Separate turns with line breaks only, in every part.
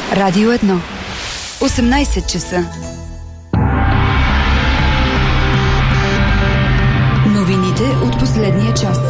Радио 1. 18 часа. Новините от последния час.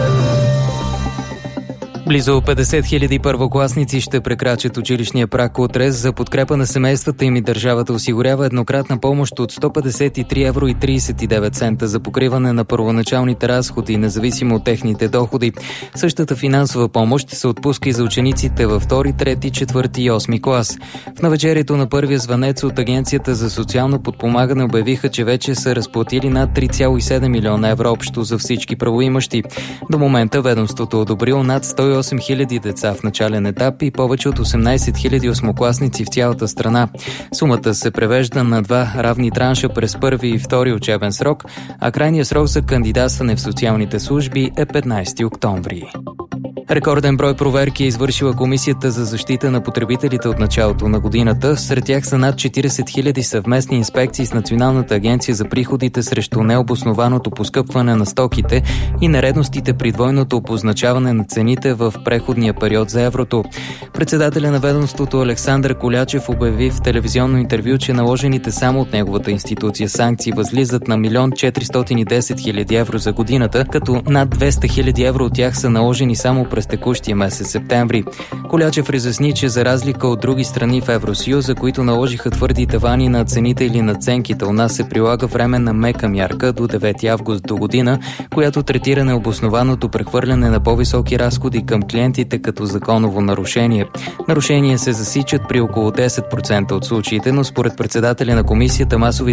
Близо 50 000 първокласници ще прекрачат училищния праг утре. За подкрепа на семействата им и държавата осигурява еднократна помощ от 153 евро и 39 цента за покриване на първоначалните разходи, независимо от техните доходи. Същата финансова помощ се отпуска и за учениците във 2, 3, 4 и 8 клас. В навечерието на първия звънец от Агенцията за социално подпомагане обявиха, че вече са разплатили над 3,7 милиона евро общо за всички правоимащи. До момента ведомството одобрило над 108 000 деца в начален етап и повече от 18 000 осмокласници в цялата страна. Сумата се превежда на 2 равни транша през първи и втори учебен срок, а крайният срок за кандидатстване в социалните служби е 15 октомври. Рекорден брой проверки е извършила Комисията за защита на потребителите от началото на годината. Сред тях са над 40 000 съвместни инспекции с Националната агенция за приходите срещу необоснованото поскъпване на стоките и нередностите при двойното обозначаване на цените в преходния период за еврото. Председателя на ведомството Александър Колячев обяви в телевизионно интервю, че наложените само от неговата институция санкции възлизат на 1 410 000 евро за годината, като над 200 000 евро от тях са наложени само през текущия месец септември. Колячев разясни, че за разлика от други страни в Евросъюза, които наложиха твърди тавани на цените или надценките, у нас се прилага временна мека мярка до 9 август до година, която третира необоснованото прехвърляне на по-високи разходи към клиентите като законово нарушение. Нарушения се засичат при около 10% от случаите, но според председателя на комисията масовите